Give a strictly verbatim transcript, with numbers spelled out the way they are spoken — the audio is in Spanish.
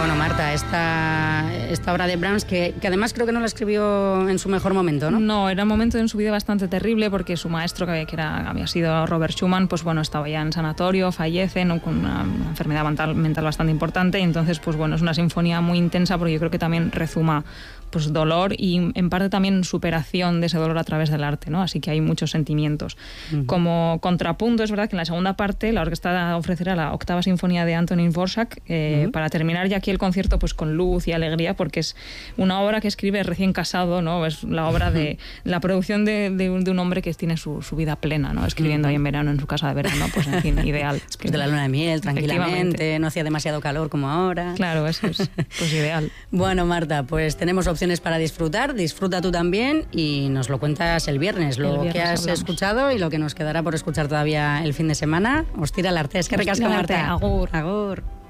Bueno, Marta, esta, esta obra de Brahms, que, que además creo que no la escribió en su mejor momento, ¿no? No, era un momento en su vida bastante terrible porque su maestro, que, que era, había sido Robert Schumann, pues bueno, estaba ya en sanatorio, fallece, ¿no? Con una, una enfermedad mental, mental bastante importante, y entonces, pues bueno, es una sinfonía muy intensa porque yo creo que también rezuma pues dolor y en parte también superación de ese dolor a través del arte, ¿no? Así que hay muchos sentimientos. Uh-huh. Como contrapunto, es verdad que en la segunda parte la orquesta ofrecerá la octava sinfonía de Antonín Dvořák eh, uh-huh. para terminar ya aquí el concierto pues con luz y alegría, porque es una obra que escribe recién casado, ¿no? Es la obra de la producción de, de, de un hombre que tiene su, su vida plena, ¿no? Escribiendo uh-huh. ahí en verano, en su casa de verano, pues en fin, ideal. Después de la luna de miel, tranquilamente, no hacía demasiado calor como ahora. Claro, eso es, pues ideal. Bueno, Marta, pues tenemos opciones para disfrutar, disfruta tú también y nos lo cuentas el viernes, lo el viernes que has hablamos. escuchado y lo que nos quedará por escuchar todavía el fin de semana. Os tira el arte, es que recasca Marta. Agur. Agur.